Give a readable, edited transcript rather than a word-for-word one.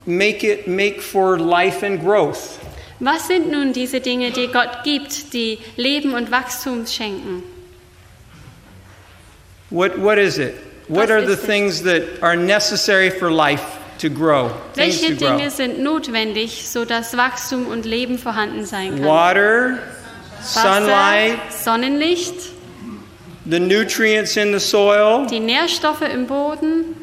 make for life and growth? Was sind nun diese Dinge, die Gott gibt, die Leben und Wachstum schenken? What is it? What Was are the ist es? things that are necessary for life to grow? Things Welche to grow. Dinge sind notwendig, sodass Wachstum und Leben vorhanden sein kann? Water, sunlight, Wasser, Sonnenlicht, the nutrients in the soil, die Nährstoffe im Boden,